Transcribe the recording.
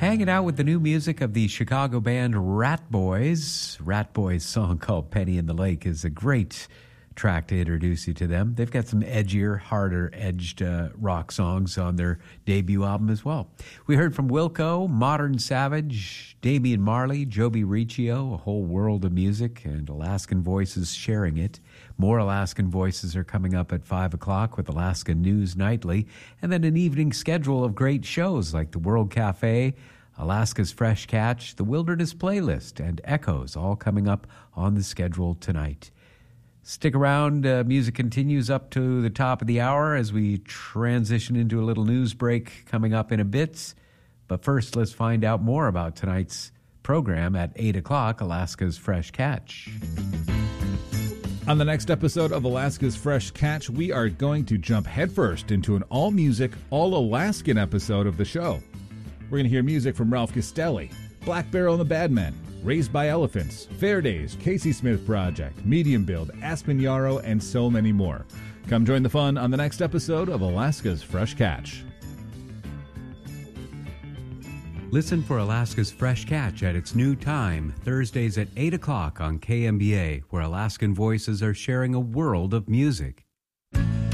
Hanging out with the new music of the Chicago band Rat Boys. Rat Boys' song called Penny in the Lake is a great track to introduce you to them. They've got some edgier, harder-edged rock songs on their debut album as well. We heard from Wilco, Modern Savage, Damian Marley, Joby Riccio, a whole world of music, and Alaskan Voices sharing it. More Alaskan Voices are coming up at 5 o'clock with Alaska News Nightly, and then an evening schedule of great shows like the World Cafe, Alaska's Fresh Catch, the Wilderness Playlist, and Echoes, all coming up on the schedule tonight. Stick around. Music continues up to the top of the hour as we transition into a little news break coming up in a bit. But first, let's find out more about tonight's program at 8 o'clock, Alaska's Fresh Catch. On the next episode of Alaska's Fresh Catch, we are going to jump headfirst into an all-music, all-Alaskan episode of the show. We're going to hear music from Ralph Castelli, Black Barrel and the Badmen, Raised by Elephants, Fair Days, Casey Smith Project, Medium Build, Aspen Yarrow, and so many more. Come join the fun on the next episode of Alaska's Fresh Catch. Listen for Alaska's Fresh Catch at its new time, Thursdays at 8 o'clock on KMBA, where Alaskan Voices are sharing a world of music.